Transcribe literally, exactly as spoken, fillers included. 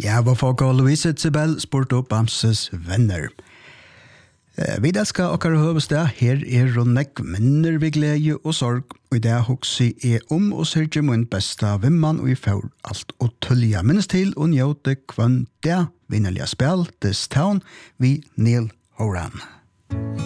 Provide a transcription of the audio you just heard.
Ja, hvor folk og Louise Zibel spurte opp Bamses venner. Eh, vi elsker okkar høvested. Her er og nekk minner vi glede og sorg. Og i det hokse er om og sørge min besta vimman og i får alt og tullja minnes til og njóte kvann det vinnerlige spil This Town vi Neil Horan.